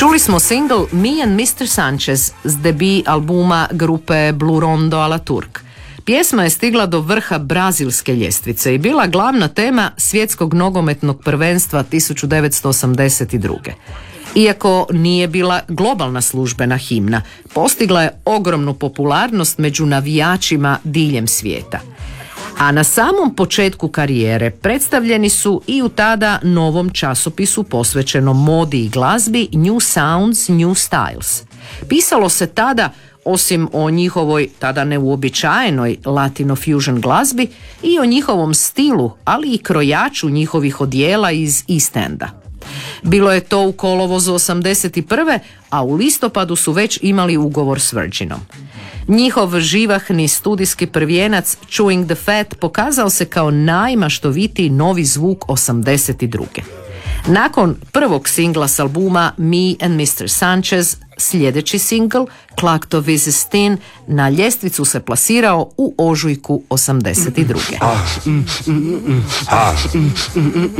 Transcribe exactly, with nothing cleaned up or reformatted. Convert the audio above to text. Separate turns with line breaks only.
Čuli smo single Me and mister Sanchez s debut albuma grupe Blue Rondo a la Turk. Pjesma je stigla do vrha brazilske ljestvice i bila glavna tema svjetskog nogometnog prvenstva tisuću devetsto osamdeset druge. Iako nije bila globalna službena himna, postigla je ogromnu popularnost među navijačima diljem svijeta. A na samom početku karijere predstavljeni su i u tada novom časopisu posvećenom modi i glazbi New Sounds, New Styles. Pisalo se tada, osim o njihovoj tada neuobičajenoj latino fusion glazbi, i o njihovom stilu, ali i krojaču njihovih odijela iz East Enda. Bilo je to u kolovozu osamdeset prve, a u listopadu su već imali ugovor s Virginom. Njihov živahni studijski prvijenac Chewing the Fat pokazao se kao najmaštovitiji novi zvuk osamdeset druge. Nakon prvog singla s albuma Me and mister Sanchez, sljedeći singl Clock to Visistin na ljestvicu se plasirao u ožujku osamdeset druge.